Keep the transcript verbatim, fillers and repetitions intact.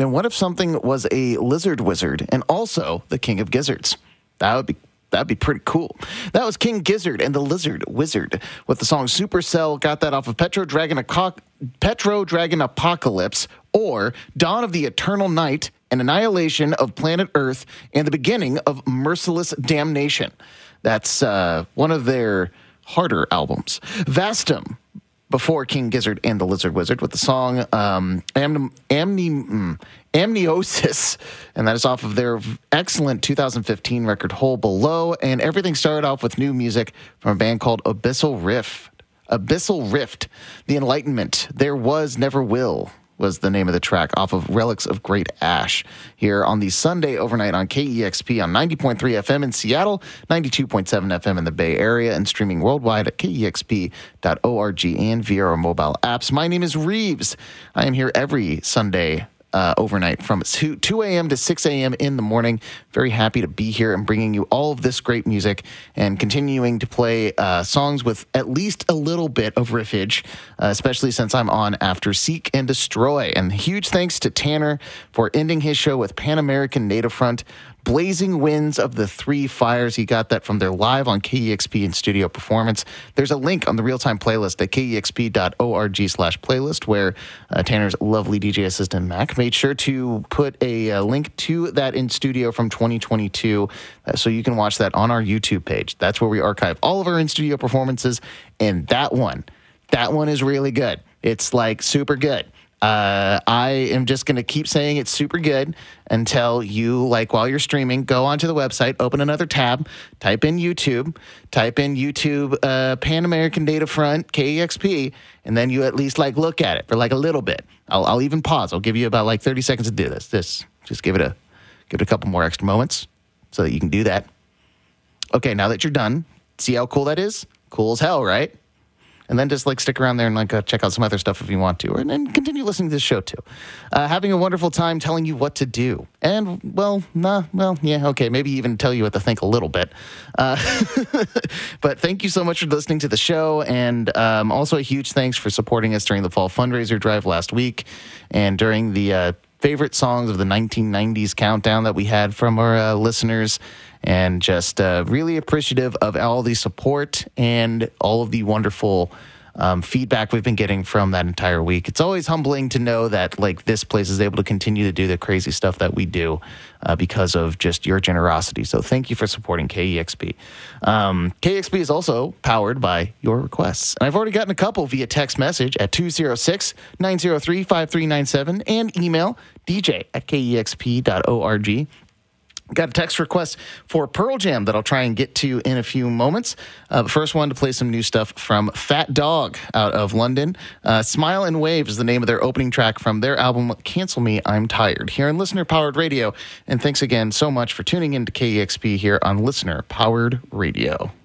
Man, what if something was a lizard wizard and also the king of gizzards? That would be That'd be pretty cool. That was King Gizzard and the Lizard Wizard with the song Supercell. Got that off of Petro Dragon, Aco- Petro Dragon Apocalypse, or Dawn of the Eternal Night, an annihilation of planet Earth, and the beginning of Merciless Damnation. That's uh, one of their harder albums. Vastum, before King Gizzard and the Lizard Wizard, with the song um, Amni- Amni- mm, Amniosis, and that is off of their excellent two thousand fifteen record Hole Below. And everything started off with new music from a band called Abyssal Rift. Abyssal Rift, The Enlightenment, There Was Never Will was the name of the track off of Relics of Great Ash here on the Sunday overnight on K E X P on ninety point three F M in Seattle, ninety-two point seven F M in the Bay Area, and streaming worldwide at K E X P dot org and via our mobile apps. My name is Reeves. I am here every Sunday Uh, overnight from two a.m. to six a.m. in the morning. Very happy to be here and bringing you all of this great music and continuing to play uh, songs with at least a little bit of riffage, uh, especially since I'm on after Seek and Destroy. And huge thanks to Tanner for ending his show with Pan American Native Front, Blazing Winds of the Three Fires. He got that from their live on K E X P in studio performance. There's a link on the real-time playlist at K E X P dot org slash playlist where uh, Tanner's lovely D J assistant, Mac, made sure to put a uh, link to that in studio from twenty twenty-two uh, so you can watch that on our YouTube page. That's where we archive all of our in-studio performances, and that one, that one is really good. It's like super good. Uh, I am just going to keep saying it's super good until you, like, while you're streaming, go onto the website, open another tab, type in YouTube, type in YouTube uh, Pan American Native Front K E X P, and then you at least, like, look at it for, like, a little bit. I'll, I'll even pause. I'll give you about, like, thirty seconds to do this. This, just give it a, give it a couple more extra moments so that you can do that. Okay, now that you're done, see how cool that is? Cool as hell, right? And then just, like, stick around there and, like, uh, check out some other stuff if you want to. And then continue listening to this show, too. Uh, having a wonderful time telling you what to do. And, well, nah, well, yeah, okay, maybe even tell you what to think a little bit. Uh, but thank you so much for listening to the show. And um, also a huge thanks for supporting us during the fall fundraiser drive last week and during the uh, favorite songs of the nineteen nineties countdown that we had from our uh, listeners. And just uh, really appreciative of all the support and all of the wonderful um, feedback we've been getting from that entire week. It's always humbling to know that, like, this place is able to continue to do the crazy stuff that we do uh, because of just your generosity. So thank you for supporting K E X P. Um, K E X P is also powered by your requests. And I've already gotten a couple via text message at two oh six, nine oh three, five three nine seven and email D J at K E X P dot org. Got a text request for Pearl Jam that I'll try and get to in a few moments. Uh, but first, wanted to play some new stuff from Fat Dog out of London. Uh, Smile and Wave is the name of their opening track from their album Cancel Me, I'm Tired, here on Listener Powered Radio. And thanks again so much for tuning in to K E X P here on Listener Powered Radio.